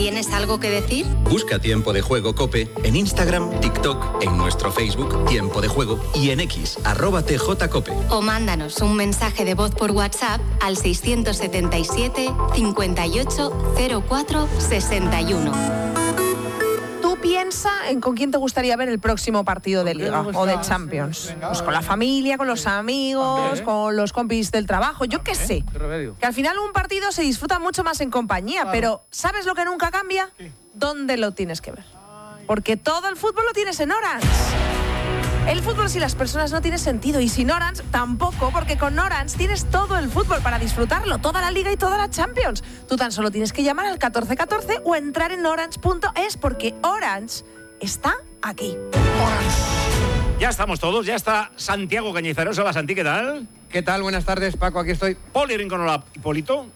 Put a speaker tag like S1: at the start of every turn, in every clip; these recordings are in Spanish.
S1: ¿Tienes algo que decir?
S2: Busca Tiempo de Juego COPE en Instagram, TikTok, en nuestro Facebook Tiempo de Juego y en X, @TJCope.
S1: O mándanos un mensaje de voz por WhatsApp al 677 58 04 61.
S3: Tú piensa en con quién te gustaría ver el próximo partido de Liga o de Champions. Pues con la familia, con los amigos, con los compis del trabajo, yo qué sé. Que al final un partido se disfruta mucho más en compañía, pero ¿sabes lo que nunca cambia? ¿Dónde lo tienes que ver? Porque todo el fútbol lo tienes en Orange. El fútbol sin las personas no tiene sentido y sin Orange tampoco, porque con Orange tienes todo el fútbol para disfrutarlo, toda la Liga y toda la Champions. Tú tan solo tienes que llamar al 1414 o entrar en orange.es, porque Orange está aquí.
S4: Ya estamos todos, ya está Santiago Cañizares. Hola, Santi, ¿qué tal?
S5: ¿Qué tal? Buenas tardes, Paco, aquí estoy.
S4: Poli Rincón, hola, Hipólito.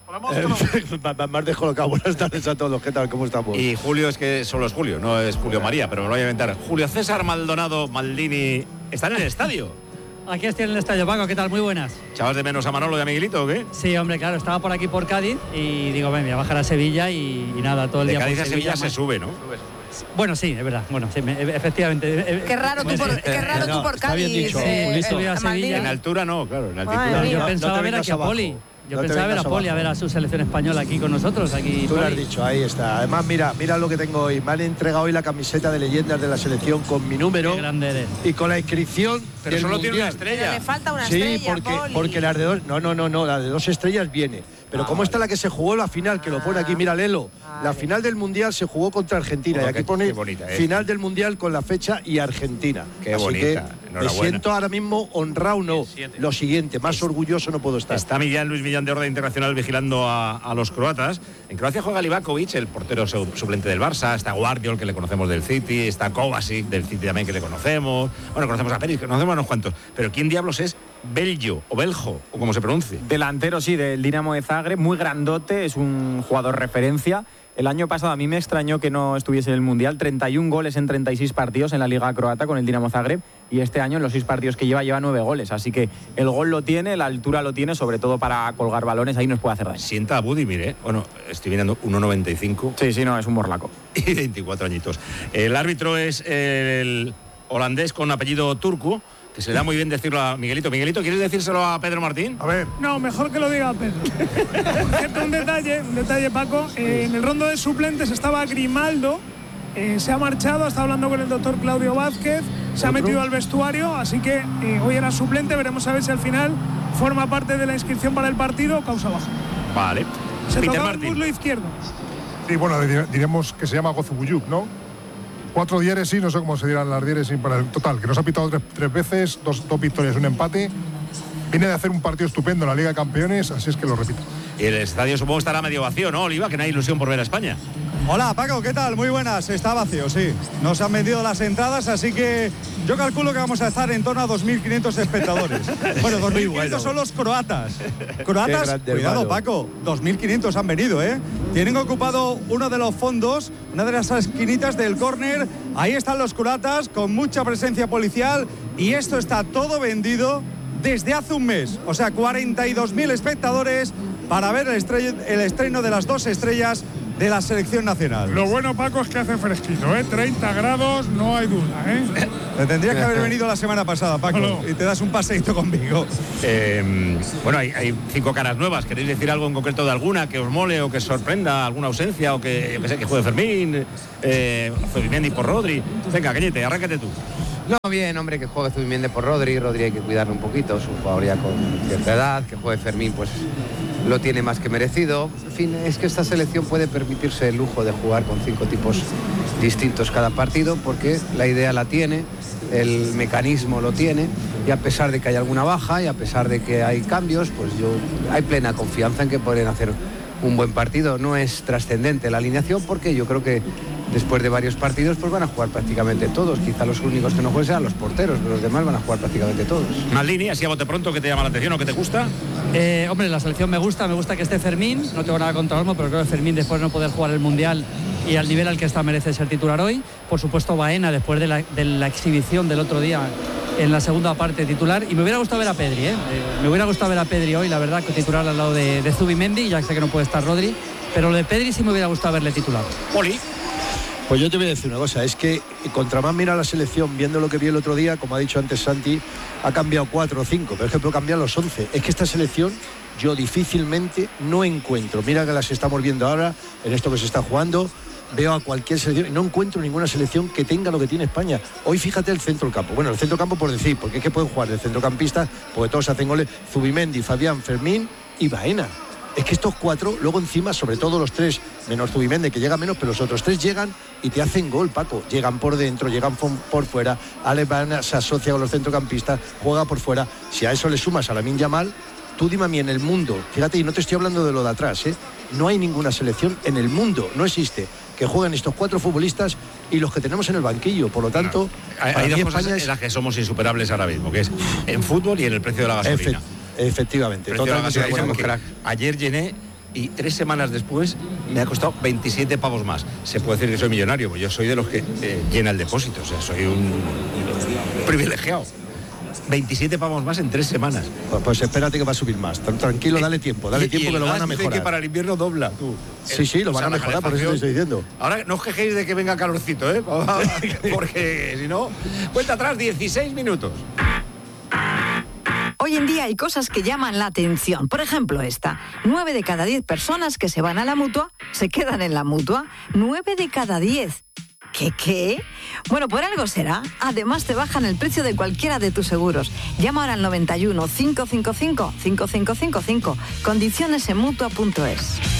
S6: Me has descolocado. Buenas tardes a todos, ¿qué tal? ¿Cómo estamos?
S4: Y Julio, es que solo es Julio, no es Julio María, pero me lo voy a inventar. Julio César Maldonado Maldini, ¿están en el estadio?
S7: Aquí estoy en el estadio, Paco, ¿qué tal? Muy buenas.
S4: ¿Echabas de menos a Manolo y a Miguelito o qué?
S7: Sí, hombre, claro, estaba por aquí por Cádiz y digo, ven, voy a bajar a Sevilla y nada, todo el
S4: de
S7: día
S4: Cádiz
S7: por
S4: a Sevilla se
S7: más.
S4: sube, ¿no?
S7: Bueno, sí, es verdad. Bueno, sí, efectivamente.
S3: Qué raro tú por
S6: está bien
S3: Cádiz.
S6: dicho,
S7: a Sevilla.
S4: En altura no, claro, en altitud.
S7: Yo
S6: no
S7: pensaba
S6: te
S7: ver
S6: vengas
S7: aquí a
S6: abajo.
S7: Poli. Yo
S6: No te
S7: pensaba ver a
S6: vengas
S7: Poli, a
S6: abajo.
S7: ver a su selección española aquí con nosotros. Aquí,
S6: Tú lo has
S7: Poli.
S6: dicho, ahí está. Además, mira lo que tengo hoy. Me han entregado hoy la camiseta de leyendas de la selección con mi número
S7: Qué grande eres.
S6: y con la inscripción
S4: Pero
S6: del
S4: solo tiene una
S6: Mundial.
S3: Pero
S4: estrella.
S3: le falta una
S6: Sí,
S3: estrella, Poli.
S6: porque las de dos... No, la de 2 estrellas viene. Pero ¿cómo está la que se jugó la final? Que lo pone aquí, mira, Lelo. La final del Mundial se jugó contra Argentina.
S4: Oh,
S6: y aquí
S4: qué
S6: pone
S4: bonita,
S6: final del Mundial con la fecha y Argentina.
S4: Qué
S6: Así
S4: bonita,
S6: que
S4: enhorabuena.
S6: me siento ahora mismo honrado, no. Lo siguiente, más orgulloso no puedo estar.
S4: Está Luis Millán de Orden Internacional vigilando a los croatas. En Croacia juega Livakovic, el portero suplente del Barça. Está Guardiol, que le conocemos del City. Está Kovacic, del City también, que le conocemos. Bueno, conocemos a Peris, conocemos a unos cuantos. Pero ¿quién diablos es Beljo o Beljo, o como se pronuncie?
S8: Delantero, sí, del Dinamo de Zagreb, muy grandote, es un jugador referencia. El año pasado a mí me extrañó que no estuviese en el Mundial, 31 goles en 36 partidos en la Liga Croata con el Dinamo Zagreb, y este año en los 6 partidos que lleva 9 goles, así que el gol lo tiene, la altura lo tiene, sobre todo para colgar balones, ahí nos puede hacer daño.
S4: Sienta a Budimir, ¿eh? Bueno, estoy mirando 1,95.
S8: Sí, no, es un morlaco.
S4: Y 24 añitos. El árbitro es el holandés con apellido turco, que se le da muy bien decirlo a Miguelito. Miguelito, ¿quieres decírselo a Pedro Martín?
S9: A ver. No, mejor que lo diga Pedro. Por cierto, un detalle, Paco. En el rondo de suplentes estaba Grimaldo. Se ha marchado, está hablando con el doctor Claudio Vázquez. Se ha metido al vestuario, así que hoy era suplente. Veremos a ver si al final forma parte de la inscripción para el partido o causa baja.
S4: Vale.
S9: Se
S4: Peter
S9: tocaba el
S4: Martín.
S9: muslo izquierdo.
S10: Sí, bueno, diremos que se llama Gozubuyuk, ¿no? 4 diéresis, no sé cómo se dirán las diéresis para el total, que nos ha pitado tres veces, dos victorias, un empate. Viene de hacer un partido estupendo en la Liga de Campeones, así es que lo repito.
S4: Y el estadio supongo estará medio vacío, ¿no, Oliva? Que no hay ilusión por ver a España.
S11: Hola, Paco, ¿qué tal? Muy buenas. Está vacío, sí. Nos han vendido las entradas, así que yo calculo que vamos a estar en torno a 2.500 espectadores. Bueno, 2.500 son los croatas. Croatas,
S6: grande,
S11: cuidado,
S6: hermano.
S11: Paco, 2.500 han venido, ¿eh? Tienen ocupado uno de los fondos, una de las esquinitas del córner. Ahí están los croatas con mucha presencia policial y esto está todo vendido desde hace un mes. O sea, 42.000 espectadores para ver el estreno de las 2 estrellas de la selección nacional.
S9: Lo bueno, Paco, es que hace fresquito, 30 grados, no hay duda,
S11: Te tendrías que haber venido la semana pasada, Paco, y te das un paseíto conmigo.
S4: Bueno, hay 5 caras nuevas. ¿Queréis decir algo en concreto de alguna que os mole o que os sorprenda, alguna ausencia o que, yo que sé, que juegue Fermín, Zubimendi por Rodri? Venga, Cañete, arráncate tú.
S5: No, bien, hombre, que juegue Zubimendi por Rodri hay que cuidarlo un poquito, es un jugador ya con cierta edad, que juegue Fermín, pues lo tiene más que merecido. En fin, es que esta selección puede permitirse el lujo de jugar con 5 tipos distintos cada partido, porque la idea la tiene, el mecanismo lo tiene, y a pesar de que hay alguna baja y a pesar de que hay cambios, pues hay plena confianza en que pueden hacer un buen partido. No es trascendente la alineación, porque yo creo que después de varios partidos pues van a jugar prácticamente todos. Quizá los únicos que no jueguen sean los porteros, pero los demás van a jugar prácticamente todos.
S4: Maldini, así a bote pronto, ¿qué te llama la atención o qué te gusta?
S7: Hombre, la selección me gusta que esté Fermín. No tengo nada contra Olmo, pero creo que Fermín, después de no poder jugar el Mundial y al nivel al que está, merece ser titular hoy. Por supuesto, Baena, después de la exhibición del otro día en la segunda parte, titular. Y me hubiera gustado ver a Pedri, me hubiera gustado ver a Pedri hoy, la verdad, que titular al lado de Zubimendi. Ya sé que no puede estar Rodri, Pero lo de Pedri sí me hubiera gustado verle titular.
S4: Poli.
S6: Pues yo te voy a decir una cosa, es que contra más mira la selección, viendo lo que vi el otro día, como ha dicho antes Santi, ha cambiado 4 o 5, pero es que puede cambiar los 11. Es que esta selección yo difícilmente no encuentro, mira que las estamos viendo ahora, en esto que se está jugando, veo a cualquier selección y no encuentro ninguna selección que tenga lo que tiene España. Hoy fíjate el centro del campo. Bueno, el centro del campo por decir, porque es que pueden jugar de centrocampistas, porque todos hacen goles, Zubimendi, Fabián, Fermín y Baena. Es que estos 4, luego encima, sobre todo los 3, menos Zubimendi, que llega menos, pero los otros 3 llegan y te hacen gol, Paco. Llegan por dentro, llegan por fuera. Alex Baena se asocia con los centrocampistas, juega por fuera. Si a eso le sumas a Lamine Yamal, tú dime a mí en el mundo, fíjate, y no te estoy hablando de lo de atrás, no hay ninguna selección en el mundo, no existe, que jueguen estos 4 futbolistas y los que tenemos en el banquillo. Por lo tanto,
S4: hay dos cosas en las que somos insuperables ahora mismo, que es en fútbol y en el precio de la gasolina.
S6: Efectivamente.
S4: Ayer llené y 3 semanas después me ha costado 27 pavos más. Se puede decir que soy millonario, pues yo soy de los que llena el depósito, o sea, soy un privilegiado. 27 pavos más en 3 semanas.
S6: Pues espérate que va a subir más. Tranquilo, dale tiempo que lo van a mejorar.
S4: Que para el invierno dobla, tú.
S6: Sí, lo van a mejorar, por eso te estoy diciendo.
S4: Ahora no os quejéis de que venga calorcito, porque si no, cuenta atrás 16 minutos.
S12: Hoy en día hay cosas que llaman la atención. Por ejemplo, esta. 9 de cada 10 personas que se van a la Mutua se quedan en la Mutua. 9 de cada 10. ¿Qué? Bueno, por algo será. Además, te bajan el precio de cualquiera de tus seguros. Llama ahora al 91 555 5555. Condiciones en Mutua.es.